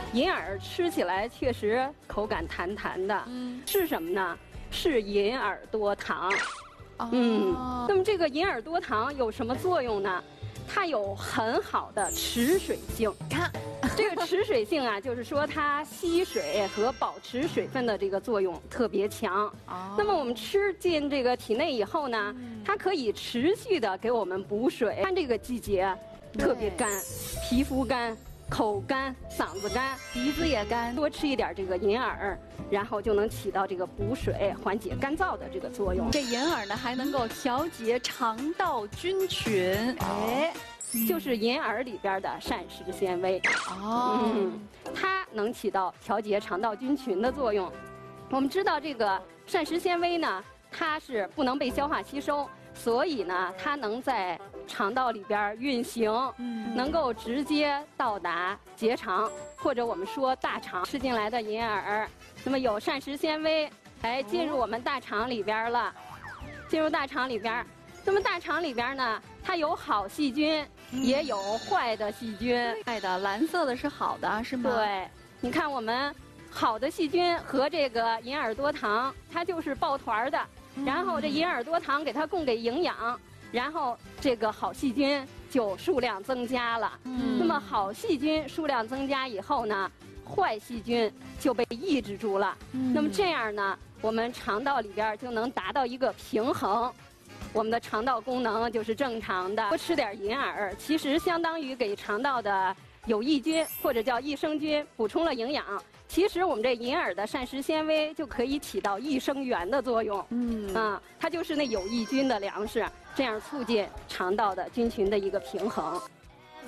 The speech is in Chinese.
银耳吃起来确实口感弹弹的，是什么呢？是银耳多糖。那么这个银耳多糖有什么作用呢？它有很好的持水性。 看， 这个持水性啊，就是说它吸水和保持水分的这个作用特别强。那么我们吃进这个体内以后呢，它可以持续的给我们补水。看这个季节特别干，皮肤干。口干、嗓子干、鼻子也干，多吃一点这个银耳，然后就能起到这个补水、缓解干燥的这个作用。 这银耳呢，还能够调节肠道菌群，哎， 就是银耳里边的膳食纤维。它能起到调节肠道菌群的作用。我们知道这个膳食纤维呢，它是不能被消化吸收。所以呢，它能在肠道里边运行，能够直接到达结肠，或者我们说大肠。吃进来的银耳，那么有膳食纤维，哎，进入我们大肠里边了，进入大肠里边。那么大肠里边呢，它有好细菌，也有坏的细菌。 坏的，蓝色的是好的，是吗？ 对，你看我们好的细菌和这个银耳多糖，它就是抱团的。然后这银耳多糖给它供给营养，然后这个好细菌就数量增加了。那么好细菌数量增加以后呢，坏细菌就被抑制住了。那么这样呢，我们肠道里边就能达到一个平衡，我们的肠道功能就是正常的。多吃点银耳，其实相当于给肠道的有益菌或者叫益生菌补充了营养。其实我们这银耳的膳食纤维就可以起到益生元的作用，它就是那有益菌的粮食，这样促进肠道的菌群的一个平衡。